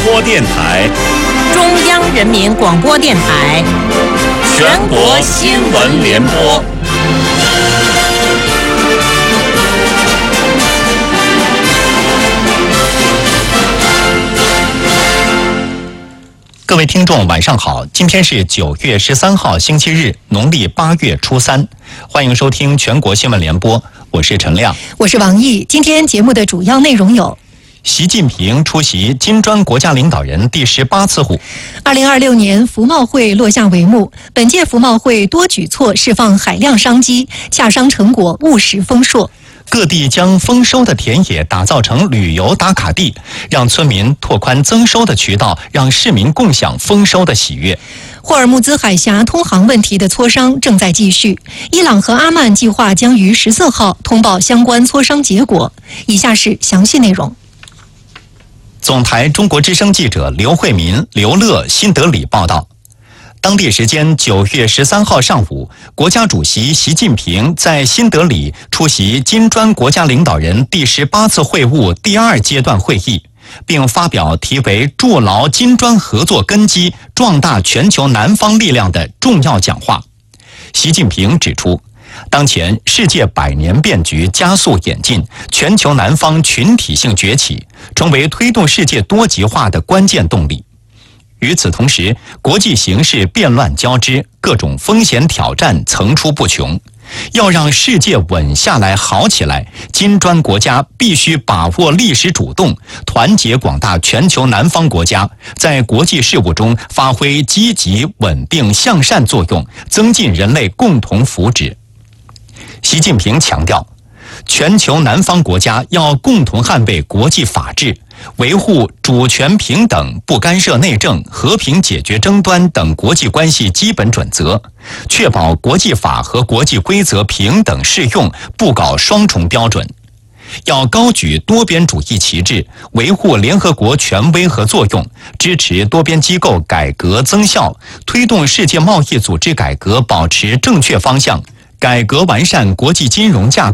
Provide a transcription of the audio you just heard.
播电台、 中央人民广播电台、 全国新闻联播。 各位听众晚上好，今天是9月13号星期日，农历8月初3，欢迎收听全国新闻联播，我是陈亮， 我是王毅。今天节目的主要内容有： 习近平出席金砖国家领导人第18次会 2026年服贸会落下帷幕，本届服贸会多举措释放海量商机，洽商成果务实丰硕。 各地将丰收的田野打造成旅游打卡地，让村民拓宽增收的渠道，让市民共享丰收的喜悦。 霍尔木兹海峡通航问题的磋商正在继续，伊朗和阿曼计划将于14号通报相关磋商结果。以下是详细内容。 总台中国之声记者刘慧民、刘乐新德里报道。当地时间9月13号上午，国家主席习近平在新德里出席金砖国家领导人第18次会晤第2阶段会议，并发表题为"筑牢金砖合作根基，壮大全球南方力量"的重要讲话。习近平指出，当前世界百年变局加速演进，全球南方群体性崛起，成为推动世界多极化的关键动力。与此同时，国际形势变乱交织，各种风险挑战层出不穷。要让世界稳下来、好起来，金砖国家必须把握历史主动，团结广大全球南方国家，在国际事务中发挥积极、稳定、向善作用，增进人类共同福祉。习近平强调，全球南方国家要共同捍卫国际法治，维护主权平等、不干涉内政、和平解决争端等国际关系基本准则，确保国际法和国际规则平等适用，不搞双重标准。要高举多边主义旗帜，维护联合国权威和作用，支持多边机构改革增效，推动世界贸易组织改革保持正确方向，改革完善国际金融架构。